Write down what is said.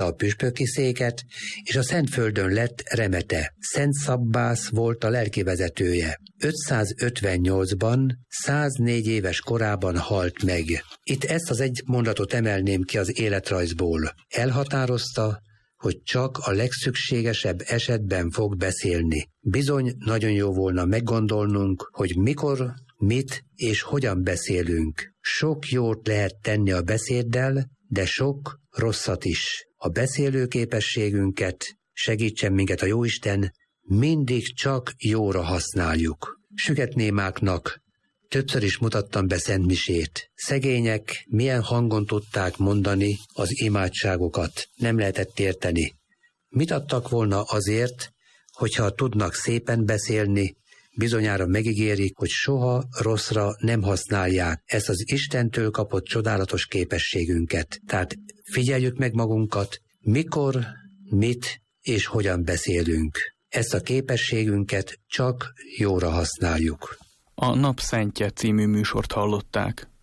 a püspöki széket, és a Szentföldön lett remete. Szent Szabbász volt a lelkivezetője. 558-ban, 104 éves korában halt meg. Itt ezt az egy mondatot emelném ki az életrajzból. Elhatározta, hogy csak a legszükségesebb esetben fog beszélni. Bizony nagyon jó volna meggondolnunk, hogy mikor, mit és hogyan beszélünk. Sok jót lehet tenni a beszéddel, de sok rosszat is. A beszélő képességünket, segítsen minket a Jóisten, mindig csak jóra használjuk. Sügetnémáknak többször is mutattam be szentmisét. Szegények milyen hangon tudták mondani az imádságokat, nem lehetett érteni. Mit adtak volna azért, hogyha tudnak szépen beszélni, bizonyára megígérik, hogy soha rosszra nem használják ezt az Istentől kapott csodálatos képességünket. Tehát figyeljük meg magunkat, mikor, mit és hogyan beszélünk. Ezt a képességünket csak jóra használjuk. A Napszentje című műsort hallották.